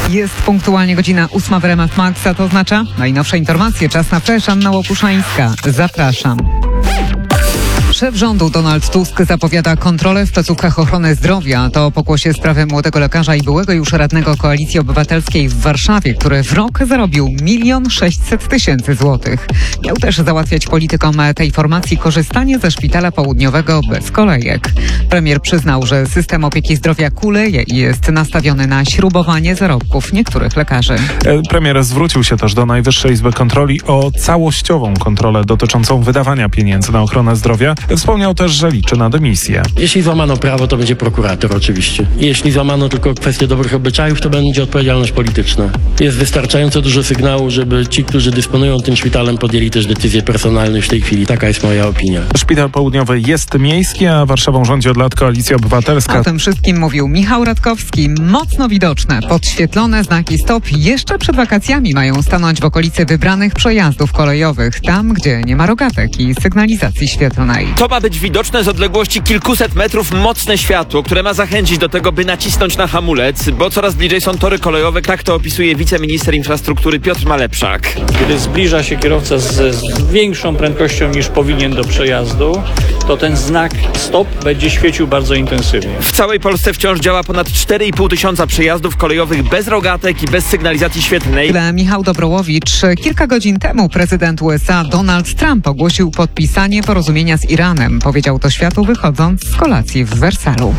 Jest punktualnie godzina 8 w RMF Max, a to oznacza najnowsze informacje. Czas na Flash. Anna Łokuszańska. Zapraszam. Szef rządu Donald Tusk zapowiada kontrolę w placówkach ochrony zdrowia. To pokłosie sprawy młodego lekarza i byłego już radnego Koalicji Obywatelskiej w Warszawie, który w rok zarobił 1 600 000 złotych. Miał też załatwiać politykom tej formacji korzystanie ze szpitala południowego bez kolejek. Premier przyznał, że system opieki zdrowia kuleje i jest nastawiony na śrubowanie zarobków niektórych lekarzy. Premier zwrócił się też do Najwyższej Izby Kontroli o całościową kontrolę dotyczącą wydawania pieniędzy na ochronę zdrowia. Wspomniał też, że liczy na dymisję. Jeśli złamano prawo, to będzie prokurator oczywiście. Jeśli złamano tylko kwestię dobrych obyczajów, to będzie odpowiedzialność polityczna. Jest wystarczająco dużo sygnału, żeby ci, którzy dysponują tym szpitalem, podjęli też decyzje personalne w tej chwili. Taka jest moja opinia. Szpital południowy jest miejski, a Warszawą rządzi od lat Koalicja Obywatelska. O tym wszystkim mówił Michał Radkowski. Mocno widoczne, podświetlone znaki stop jeszcze przed wakacjami mają stanąć w okolicy wybranych przejazdów kolejowych. Tam, gdzie nie ma rogatek i sygnalizacji świetlnej. To ma być widoczne z odległości kilkuset metrów mocne światło, które ma zachęcić do tego, by nacisnąć na hamulec, bo coraz bliżej są tory kolejowe. Tak to opisuje wiceminister infrastruktury Piotr Malepszak. Kiedy zbliża się kierowca z większą prędkością niż powinien do przejazdu, to ten znak stop będzie świecił bardzo intensywnie. W całej Polsce wciąż działa ponad 4,5 tysiąca przejazdów kolejowych bez rogatek i bez sygnalizacji świetlnej. Tyle Michał Dobrołowicz. Kilka godzin temu prezydent USA Donald Trump ogłosił podpisanie porozumienia z Iranem. Powiedział to światu wychodząc z kolacji w Wersalu.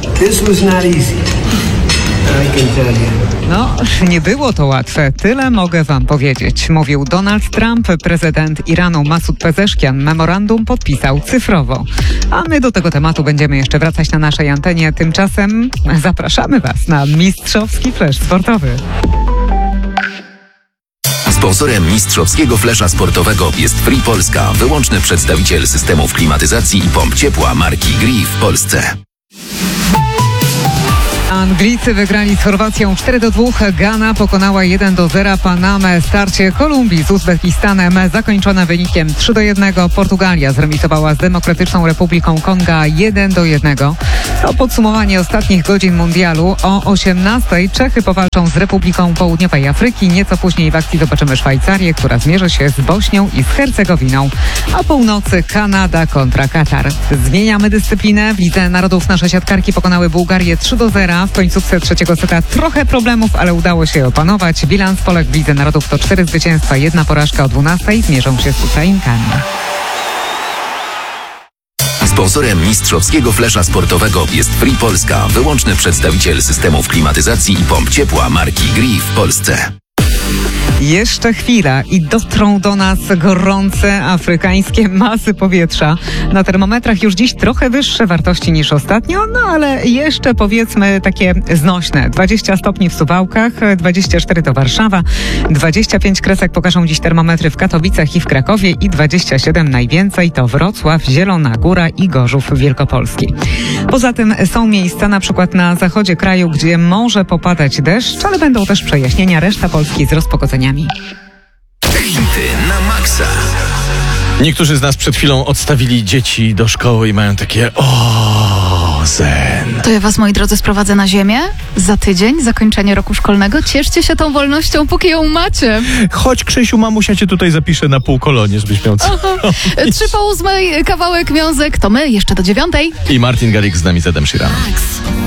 No, nie było to łatwe. Tyle mogę wam powiedzieć. Mówił Donald Trump. Prezydent Iranu Masud Pezeszkian memorandum podpisał cyfrowo. A my do tego tematu będziemy jeszcze wracać na naszej antenie. Tymczasem zapraszamy was na mistrzowski flash sportowy. Sponsorem mistrzowskiego flesza sportowego jest Free Polska, wyłączny przedstawiciel systemów klimatyzacji i pomp ciepła marki Gree w Polsce. Anglicy wygrali z Chorwacją 4-2. Gana pokonała 1-0 Panamę. Starcie Kolumbii z Uzbekistanem zakończone wynikiem 3-1. Portugalia zremisowała z Demokratyczną Republiką Konga 1-1. To podsumowanie ostatnich godzin mundialu. O 18:00 Czechy powalczą z Republiką Południowej Afryki. Nieco później w akcji zobaczymy Szwajcarię, która zmierzy się z Bośnią i z Hercegowiną. A północy Kanada kontra Katar. Zmieniamy dyscyplinę. W Lidze Narodów nasze siatkarki pokonały Bułgarię 3-0. W końcówce trzeciego seta trochę problemów, ale udało się opanować. Bilans Polek w Lidze Narodów to 4 zwycięstwa, 1 porażka. O 12:00 zmierzą się z Ukrainkami. Sponsorem mistrzowskiego flesza sportowego jest Free Polska, wyłączny przedstawiciel systemów klimatyzacji i pomp ciepła marki Gree w Polsce. Jeszcze chwila i dotrą do nas gorące afrykańskie masy powietrza. Na termometrach już dziś trochę wyższe wartości niż ostatnio, no ale jeszcze powiedzmy takie znośne. 20 stopni w Suwałkach, 24 to Warszawa, 25 kresek pokażą dziś termometry w Katowicach i w Krakowie i 27 najwięcej to Wrocław, Zielona Góra i Gorzów Wielkopolski. Poza tym są miejsca na przykład na zachodzie kraju, gdzie może popadać deszcz, ale będą też przejaśnienia. Reszta Polski z rozpogodzeniami. Hity na maksa. Niektórzy z nas przed chwilą odstawili dzieci do szkoły i mają takie zen. To ja was, moi drodzy, sprowadzę na ziemię. Za tydzień, zakończenie roku szkolnego. Cieszcie się tą wolnością, póki ją macie. Chodź, Krzysiu, mamusia cię tutaj zapisze na półkolonie, żebyś miał 3 po 8, kawałek wiązek. To my, jeszcze do 9:00. I Martin Garrix z nami z Edem Sheeranem.